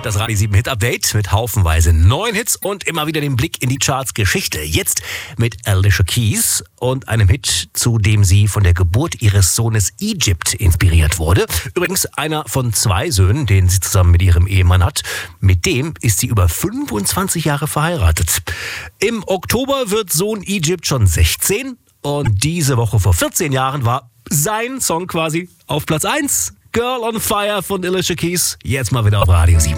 hört das Radio 7 Hit Update mit haufenweise neuen Hits und immer wieder den Blick in die Charts-Geschichte. Jetzt mit Alicia Keys und einem Hit, zu dem sie von der Geburt ihres Sohnes Egypt inspiriert wurde. Übrigens einer von 2 Söhnen, den sie zusammen mit ihrem Ehemann hat. Mit dem ist sie über 25 Jahre verheiratet. Im Oktober wird Sohn Egypt schon 16 und diese Woche vor 14 Jahren war sein Song quasi auf Platz 1. Girl on Fire von Alicia Keys. Jetzt mal wieder auf Radio 7.